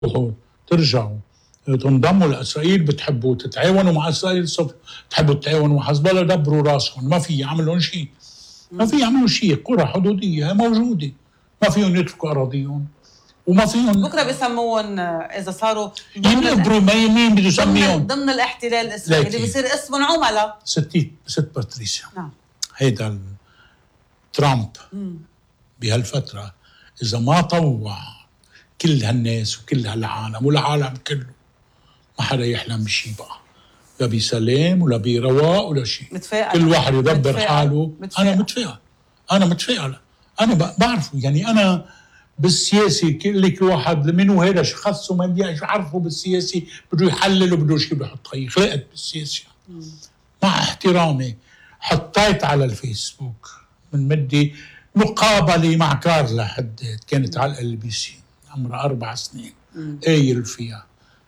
تروحوا ترجعوا تنضموا لإسرائيل، بتحبوا تتعاونوا مع إسرائيل، بتحبوا تتعاونوا مع حزب الله، دبروا راسكم، ما في يعملون شيء، ما في يعملوا شيء. قرى حدودية موجودة، ما فيهم يتركوا أراضيهم، وما فيهم بكره بيسموهم اذا صاروا ينقبروا. مين بده يسميهم ضمن الاحتلال الاسرائيلي بصير اسمهم عملاء. ست باتريسيا. نعم. هيدا ترامب بهالفترة إذا ما طوع كل هالناس وكل هالعالم والعالم كله، ما حدا يحلم بشي بقى، لا بسلام ولا برواء ولا شيء. كل واحد يدبر حاله. أنا متفائل. أنا بعرفه، يعني أنا بالسياسي كل واحد منو هيدا شخص وما بدي أعرفه بالسياسي، بده يحلل وبده شيء بده يحط خلقت بالسياسة. مع احترامي حطيت على الفيسبوك من مدة مقابلة مع كارلا حداد، كانت على LBC عمرها 4 سنين، قايل فيها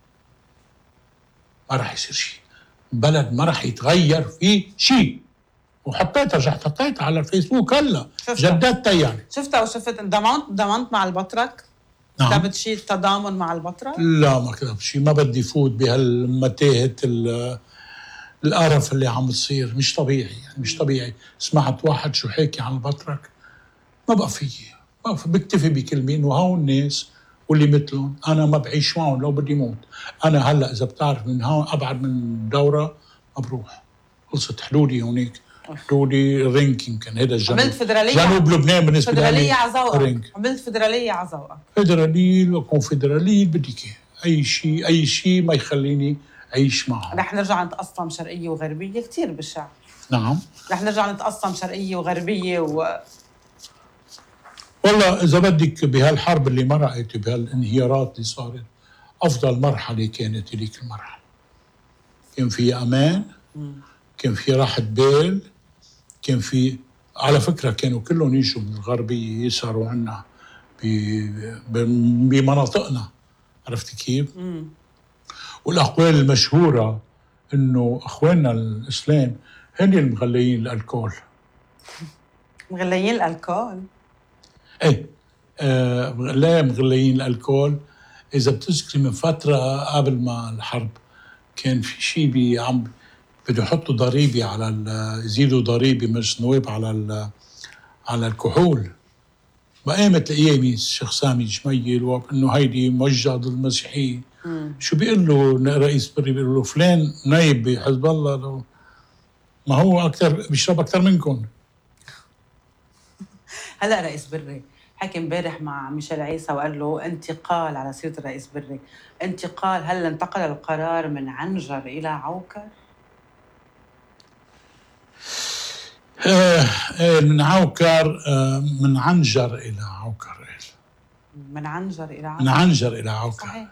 ما رح يصير شيء، بلد ما رح يتغير فيه شيء، وحطيتها رجعت حطيتها على الفيسبوك هلا جددتها. يعني شفتها وشفت ضمنت مع البطرك؟ نعم. كتبت شيء تضامن مع البطرك؟ لا ما كتبت شيء، ما بدي فوت بهالمتاهة القرف اللي عم تصير، مش طبيعي يعني مش طبيعي. سمعت واحد شو حكي عن البطرك، ما بقى فيي، بكتفي بكلمين وهون الناس واللي مثلهم انا ما بعيش معهم لو بدي موت. انا هلا اذا بتعرف من هون ابعد من الدوره ما بروح، خلصت حدودي هونيك، حدودي رينك. يمكن هذا الجنوب، عملت فدراليه، جنوب لبنان بالنسبه لي فدراليه على ذوقك. عملت فدراليه على ذوقك، فدراليه وكونفدراليه بدك اي شيء ما يخليني اعيش معهم. رح نرجع نتقسم شرقيه وغربيه كثير بالشعب. نعم رح نرجع نتقسم شرقيه وغربيه والله إذا بدك بهالحرب اللي مرقت بهالانهيارات اللي صارت، أفضل مرحلة كانت هذيك المرحلة، كان في أمان، كان في راحة بال، كان في على فكرة كانوا كلهم يجوا من الغربية يسهروا عنا بمناطقنا، عرفت كيف؟ والأقوال المشهورة إنه أخواننا الإسلام هن المغليين الألكول. مغليين الألكول؟ ايه لا مغليين الألكول. إذا بتذكري من فترة قبل ما الحرب كان في شيء عم بده يحطوا ضريبة على يزيدوا ضريبة مجلس النواب على الكحول. بقامت الأيام الشيخ سامي جميل وإنه هيدي موجهة ضد المسيحيين. شو بيقول له رئيس بري؟ بيقول له فلان نايب بحزب الله، ما هو أكثر بيشرب أكثر منكم. هلا رئيس بري حكي امبارح مع ميشيل عيسى وقال له انتقال، على سيرة الرئيس بري، انتقال، هل انتقل القرار من عنجر إلى عوكر؟ من عوكر، من عنجر إلى عوكر. من عنجر إلى عوكر. من عنجر إلى عوكر. صحيح.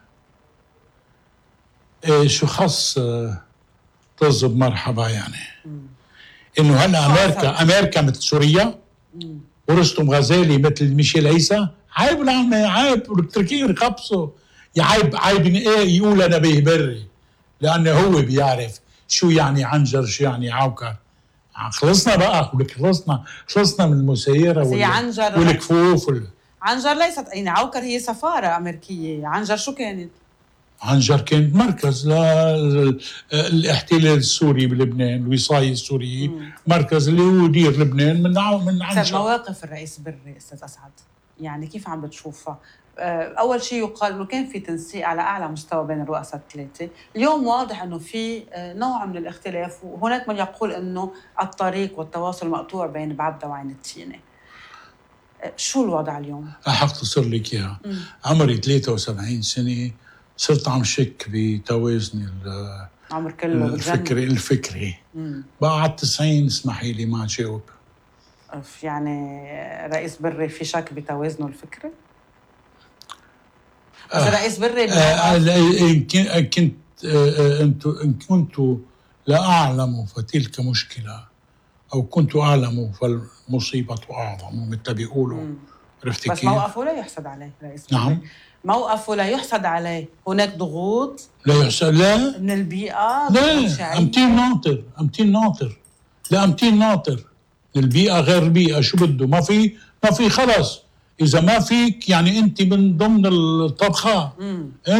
شو خص طز بمرحبا يعني. إنه هلا أمريكا مثل سوريا ورستم غزالي مثل ميشيل عيسى. عيب العمى، عيب. والتركيين يخبصوا عيب يقول أنا به بري، لأنه هو بيعرف شو يعني عنجر شو يعني عوكر. خلصنا بقى، خلصنا من المسيرة والكفوف عنجر ليست يعني عوكر هي سفارة أمريكية. عنجر شو كانت؟ عنجر كانت مركز للاحتلال السوري بلبنان، الوصاية السورية، مركز اللي هو يدير لبنان من عنجر. مواقف الرئيس بري أستاذ أسعد يعني كيف عم بتشوفها؟ أول شيء يقال إنه كان في تنسيق على أعلى مستوى بين الرؤساء الثلاثة، اليوم واضح إنه في نوع من الاختلاف، وهناك من يقول إنه الطريق والتواصل مقطوع بين بعبدة وعين التينة. شو الوضع اليوم؟ رح أختصر لك إياها. عمري 73 سنة، صرت عم شك بتوازني عمر كله الفكري. بعد 90 اسمحي لي ما أجاوب. يعني رئيس بري في شك بتوازنه الفكري؟ بس رئيس بري إن كنت لا أعلم فتلك مشكلة، أو كنت أعلم فالمصيبة أعظم مثل بيقولوا. عرفت كيف؟ بس موقفه لا يحسد عليه رئيس بري. نعم، موقفه لا يحسد عليه. هناك ضغوط لا يحسد، لا من البيئة، لا أمتين ناطر، لا أمتين ناطر. البيئة غير البيئة، شو بده؟ ما في خلص. اذا ما فيك يعني انت من ضمن الطبخه.